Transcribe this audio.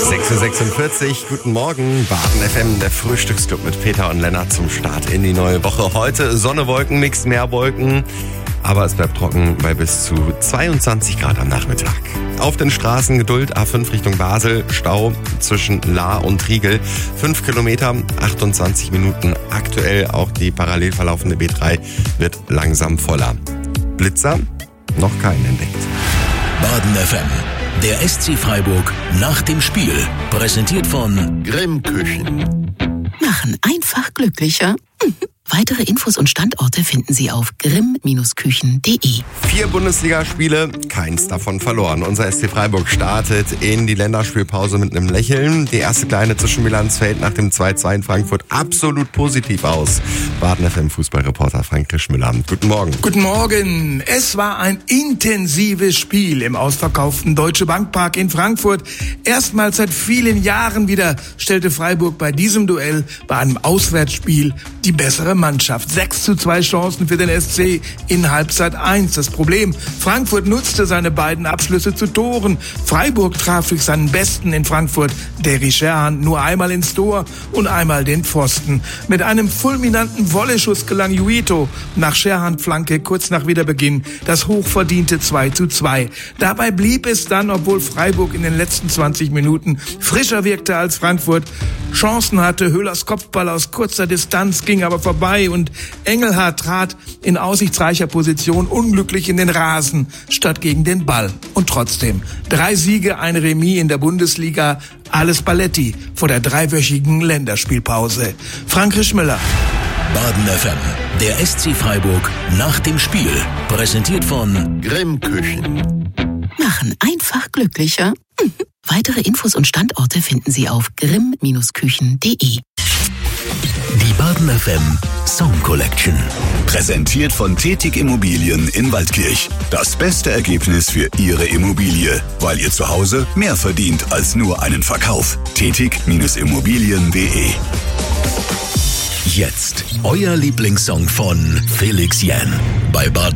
6:46 Uhr, guten Morgen, Baden FM, der Frühstücksclub mit Peter und Lennart zum Start in die neue Woche. Heute Sonne, Wolkenmix, mehr Wolken, aber es bleibt trocken bei bis zu 22 Grad am Nachmittag. Auf den Straßen Geduld, A5 Richtung Basel, Stau zwischen Lahr und Riegel, 5 Kilometer, 28 Minuten. Aktuell auch die parallel verlaufende B3 wird langsam voller. Blitzer? Noch keinen entdeckt. Baden FM, der SC Freiburg nach dem Spiel. Präsentiert von Grimm Küchen. Machen einfach glücklicher. Weitere Infos und Standorte finden Sie auf grimm-küchen.de. 4 Bundesligaspiele, keins davon verloren. Unser SC Freiburg startet in die Länderspielpause mit einem Lächeln. Die erste kleine Zwischenbilanz fällt nach dem 2:2 in Frankfurt absolut positiv aus. Baden FM Fußballreporter Frank Krischmüller. Guten Morgen. Guten Morgen. Es war ein intensives Spiel im ausverkauften Deutsche Bank Park in Frankfurt. Erstmals seit vielen Jahren wieder stellte Freiburg bei diesem Duell, bei einem Auswärtsspiel, die bessere Mannschaft. 6:2 Chancen für den SC in Halbzeit 1. Das Problem, Frankfurt nutzte seine beiden Abschlüsse zu Toren. Freiburg traf durch seinen Besten in Frankfurt, Derry Scherhan, nur einmal ins Tor und einmal den Pfosten. Mit einem fulminanten Volley-Schuss gelang Juito nach Scherhan-Flanke kurz nach Wiederbeginn das hochverdiente 2:2. Dabei blieb es dann, obwohl Freiburg in den letzten 20 Minuten frischer wirkte als Frankfurt, Chancen hatte. Höhlers Kopfball aus kurzer Distanz ging aber vorbei und Engelhardt trat in aussichtsreicher Position unglücklich in den Rasen statt gegen den Ball. Und trotzdem 3 Siege, ein Remis in der Bundesliga, alles Paletti vor der 3-wöchigen Länderspielpause. Frank Krischmüller. Baden FM, der SC Freiburg nach dem Spiel. Präsentiert von Grimm Küchen. Machen einfach glücklicher. Weitere Infos und Standorte finden Sie auf grimm-küchen.de. Die Baden FM Song Collection. Präsentiert von Tätig Immobilien in Waldkirch. Das beste Ergebnis für Ihre Immobilie, weil ihr zu Hause mehr verdient als nur einen Verkauf. Tätig-immobilien.de. Jetzt euer Lieblingssong von Felix Jähn bei Baden